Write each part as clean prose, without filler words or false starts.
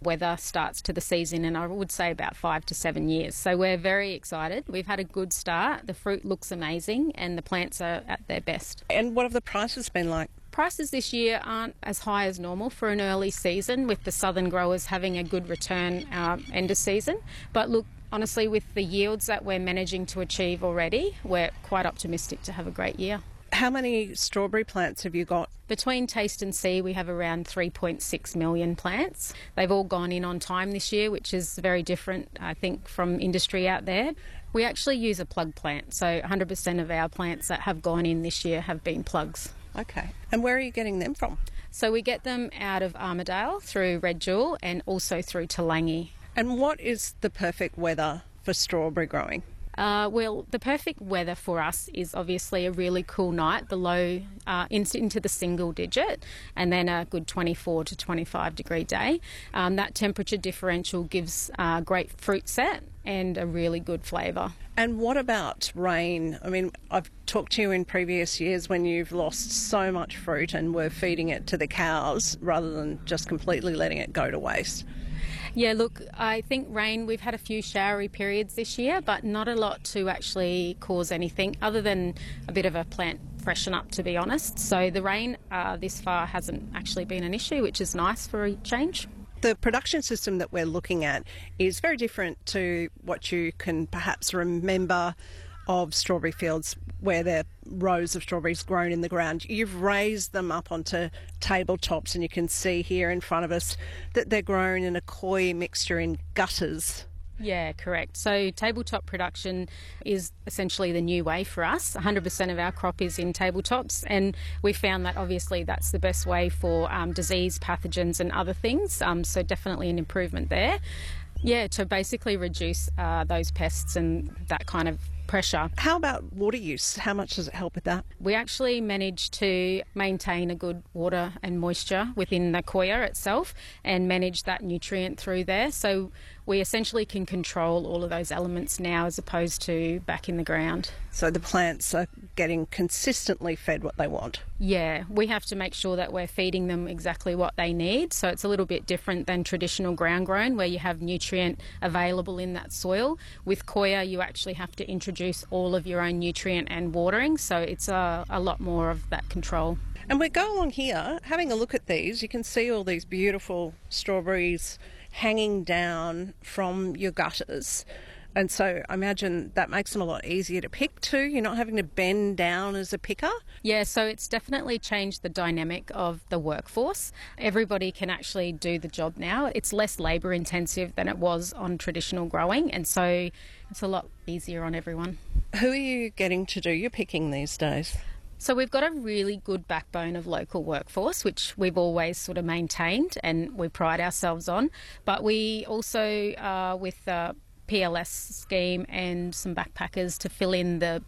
weather starts to the season, and I would say about 5 to 7 years. So we're very excited. We've had a good start. The fruit looks amazing and the plants are at their best. And what have the prices been like? Prices this year aren't as high as normal for an early season, with the southern growers having a good return end of season. But look, honestly, with the yields that we're managing to achieve already, we're quite optimistic to have a great year. How many strawberry plants have you got? Between Taste and See, we have around 3.6 million plants. They've all gone in on time this year, which is very different, I think, from industry out there. We actually use a plug plant, so 100% of our plants that have gone in this year have been plugs. Okay. And where are you getting them from? So we get them out of Armidale through Red Jewel and also through Talangi. And what is the perfect weather for strawberry growing? Well, the perfect weather for us is obviously a really cool night below into the single digit, and then a good 24 to 25 degree day. That temperature differential gives a great fruit set and a really good flavour. And what about rain? I mean, I've talked to you in previous years when you've lost so much fruit and were feeding it to the cows rather than just completely letting it go to waste. Yeah, look, I think rain, we've had a few showery periods this year, but not a lot to actually cause anything other than a bit of a plant freshen up, to be honest. So the rain this far hasn't actually been an issue, which is nice for a change. The production system that we're looking at is very different to what you can perhaps remember of strawberry fields where there are rows of strawberries grown in the ground. You've raised them up onto tabletops, and you can see here in front of us that they're grown in a koi mixture in gutters. Yeah, correct. So tabletop production is essentially the new way for us. 100% of our crop is in tabletops, and we found that obviously that's the best way for disease, pathogens and other things. So definitely an improvement there. Yeah, to basically reduce those pests and that kind of pressure. How about water use? How much does it help with that? We actually managed to maintain a good water and moisture within the koya itself and manage that nutrient through there. So we essentially can control all of those elements now as opposed to back in the ground. So the plants are getting consistently fed what they want? Yeah, we have to make sure that we're feeding them exactly what they need. So it's a little bit different than traditional ground grown where you have nutrient available in that soil. With koya, you actually have to introduce all of your own nutrient and watering. So it's a lot more of that control. And we go along here, having a look at these, you can see all these beautiful strawberries hanging down from your gutters. And so I imagine that makes them a lot easier to pick too. You're not having to bend down as a picker. Yeah, so it's definitely changed the dynamic of the workforce. Everybody can actually do the job now. It's less labour intensive than it was on traditional growing, and so it's a lot easier on everyone. Who are you getting to do your picking these days? So we've got a really good backbone of local workforce, which we've always sort of maintained and we pride ourselves on. But we also, with the PLS scheme and some backpackers to fill in that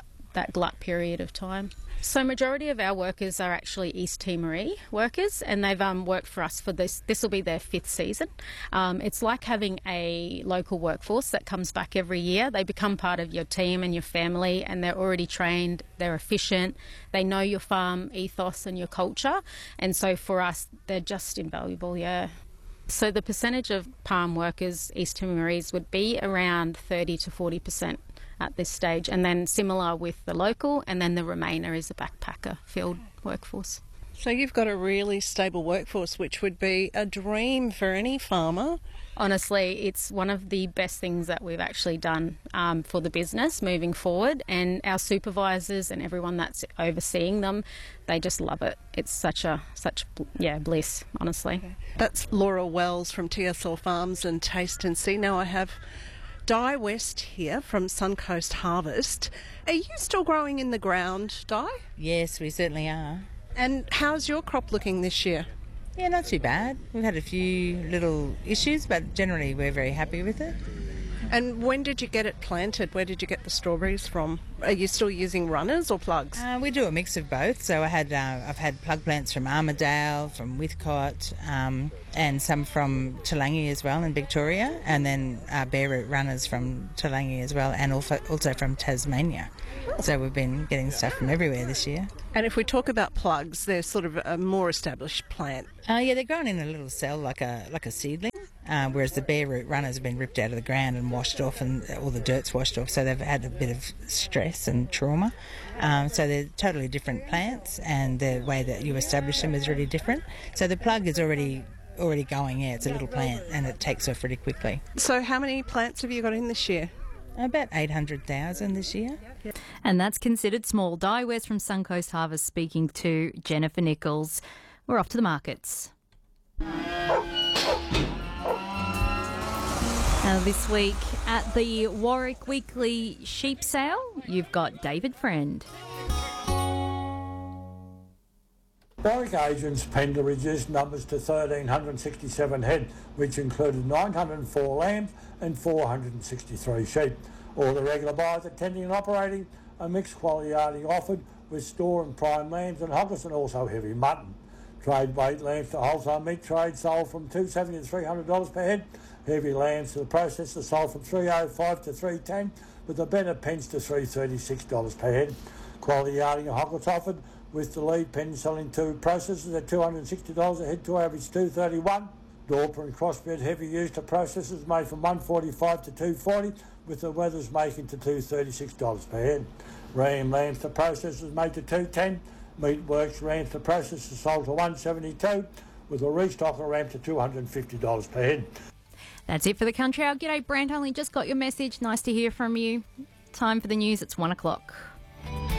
glut period of time. So majority of our workers are actually East Timorese workers, and they've worked for us for this will be their 5th season. It's like having a local workforce that comes back every year. They become part of your team and your family, and they're already trained, they're efficient, they know your farm ethos and your culture, and so for us they're just invaluable, yeah. So the percentage of palm workers, East Timorese, would be around 30 to 40% at this stage, and then similar with the local, and then the remainder is a backpacker field workforce. So you've got a really stable workforce, which would be a dream for any farmer. Honestly, it's one of the best things that we've actually done for the business moving forward, and our supervisors and everyone that's overseeing them, they just love it. It's such bliss, honestly. Okay. That's Laura Wells from TSL Farms and Taste and See. Now I have Di West here from Suncoast Harvest. Are you still growing in the ground, Di? Yes, we certainly are. And how's your crop looking this year? Yeah, not too bad. We've had a few little issues, but generally we're very happy with it. And when did you get it planted? Where did you get the strawberries from? Are you still using runners or plugs? We do a mix of both. So I've had plug plants from Armidale, from Whitcott, and some from Talangi as well in Victoria, and then bare root runners from Talangi as well, and also from Tasmania. So we've been getting stuff from everywhere this year. And if we talk about plugs, they're sort of a more established plant. Yeah, they're grown in a little cell like a seedling. whereas the bare root runners have been ripped out of the ground and washed off, and all the dirt's washed off, so they've had a bit of stress and trauma. So they're totally different plants, and the way that you establish them is really different. So the plug is already going. Yeah, it's a little plant and it takes off pretty quickly. So how many plants have you got in this year? About 800,000 this year. And that's considered small. Di West from Suncoast Harvest speaking to Jennifer Nichols. We're off to the markets. Now this week at the Warwick Weekly Sheep Sale, you've got David Friend. Warwick agents penned to reduce numbers to 1,367 head, which included 904 lambs and 463 sheep. All the regular buyers attending and operating a mixed quality yarding offered, with store and prime lambs and hoggers, and also heavy mutton. Trade weight lambs to wholesale meat trade sold from $270 to $300 per head. Heavy lambs to the processor sold from $305 to $310, with the better pens to $336 per head. Quality yarding and hoggers offered, with the lead pen selling to processors at $260 a head to average $231. Dorper and crossbred heavy used to processors made from $145 to $240, with the wethers making to $236 per head. Ram lambs to processors made to $210. Meatworks rams to processors sold to $172, with a restocker ram to $250 per head. That's it for the Country Hour. G'day, Brent. Only just got your message. Nice to hear from you. Time for the news. It's 1 o'clock.